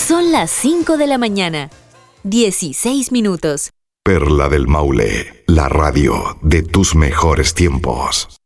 Son las 5 de la mañana, 16 minutos. Perla del Maule, la radio de tus mejores tiempos.